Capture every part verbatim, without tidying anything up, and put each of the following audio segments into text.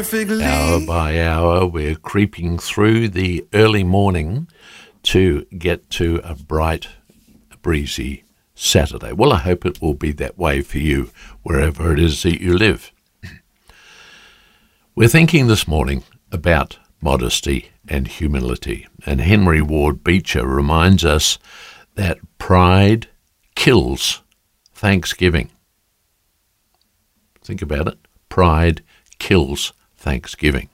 perfectly. Hour by hour, we're creeping through the early morning to get to a bright, breezy Saturday. Well, I hope it will be that way for you, wherever it is that you live. We're thinking this morning about modesty and humility, and Henry Ward Beecher reminds us that pride kills thanksgiving. Think about it. Pride kills thanksgiving.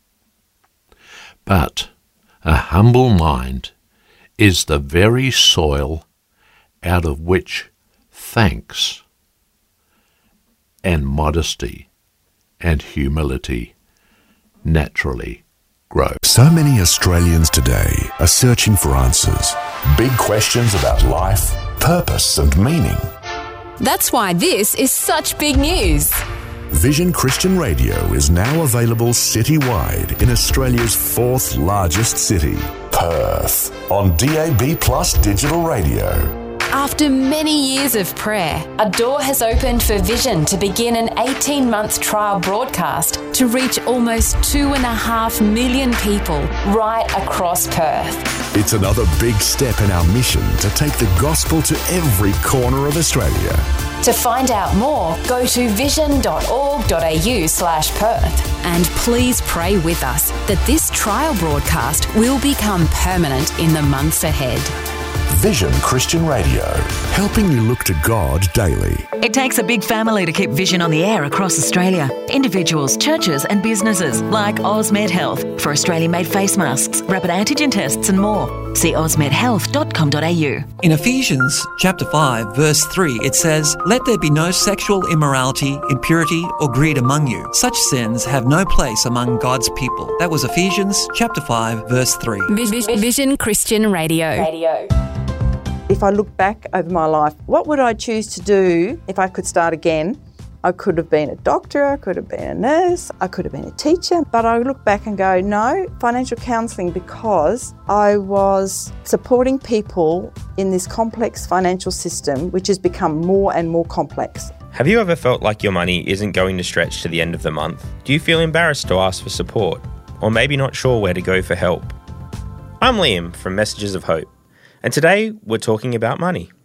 But a humble mind is the very soil out of which thanks and modesty and humility naturally grow. So many Australians today are searching for answers. Big questions about life, purpose and meaning. That's why this is such big news. Vision Christian Radio is now available citywide in Australia's fourth largest city, Perth, on D A B Plus digital radio. After many years of prayer, a door has opened for Vision to begin an eighteen-month trial broadcast to reach almost two and a half million people right across Perth. It's another big step in our mission to take the gospel to every corner of Australia. To find out more, go to vision.org.au slash Perth. And please pray with us that this trial broadcast will become permanent in the months ahead. Vision Christian Radio, helping you look to God daily. It takes a big family to keep Vision on the air across Australia. Individuals, churches and businesses like AusMed Health for Australian-made face masks, rapid antigen tests and more. See ausmed health dot com dot a u. In Ephesians chapter five, verse three, it says, "Let there be no sexual immorality, impurity or greed among you. Such sins have no place among God's people." That was Ephesians chapter five, verse three. Vision Christian Radio. Radio. If I look back over my life, what would I choose to do if I could start again? I could have been a doctor, I could have been a nurse, I could have been a teacher, but I look back and go, no, financial counselling, because I was supporting people in this complex financial system, which has become more and more complex. Have you ever felt like your money isn't going to stretch to the end of the month? Do you feel embarrassed to ask for support? Or maybe not sure where to go for help? I'm Liam from Messages of Hope. And today, we're talking about money.